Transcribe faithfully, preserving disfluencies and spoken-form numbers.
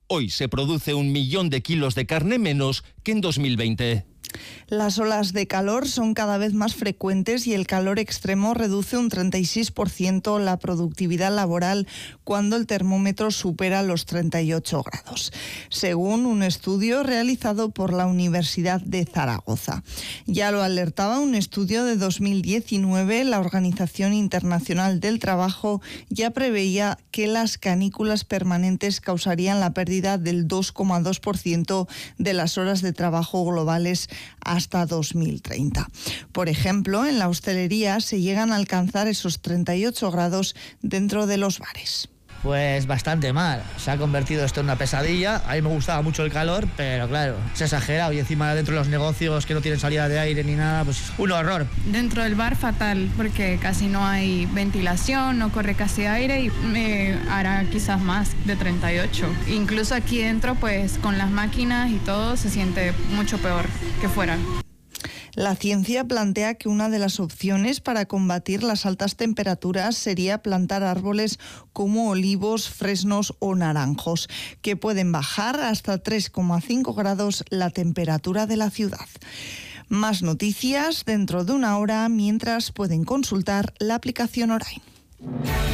Hoy se produce un millón de kilos de carne menos que en dos mil veinte. Las olas de calor son cada vez más frecuentes y el calor extremo reduce un treinta y seis por ciento la productividad laboral cuando el termómetro supera los treinta y ocho grados, según un estudio realizado por la Universidad de Zaragoza. Ya lo alertaba un estudio de dos mil diecinueve, la Organización Internacional del Trabajo ya preveía que las canículas permanentes causarían la pérdida del dos coma dos por ciento de las horas de trabajo globales hasta dos mil treinta. Por ejemplo, en la hostelería se llegan a alcanzar esos treinta y ocho grados dentro de los bares. Pues bastante mal, se ha convertido esto en una pesadilla. A mí me gustaba mucho el calor, pero claro, se ha exagerado y encima dentro de los negocios que no tienen salida de aire ni nada, pues un horror. Dentro del bar fatal, porque casi no hay ventilación, no corre casi aire y me hará quizás más de treinta y ocho. Incluso aquí dentro, pues con las máquinas y todo se siente mucho peor que fuera. La ciencia plantea que una de las opciones para combatir las altas temperaturas sería plantar árboles como olivos, fresnos o naranjos, que pueden bajar hasta tres coma cinco grados la temperatura de la ciudad. Más noticias dentro de una hora, mientras pueden consultar la aplicación Orain.